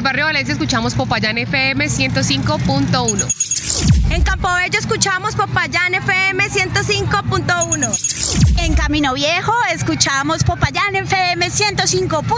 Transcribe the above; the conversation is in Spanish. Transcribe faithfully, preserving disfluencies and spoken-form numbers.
barrio Valencia escuchamos Popayán F M ciento cinco punto uno. En Campobello escuchamos Popayán F M ciento cinco punto uno. En Camino Viejo escuchamos Popayán F M ciento cinco punto uno.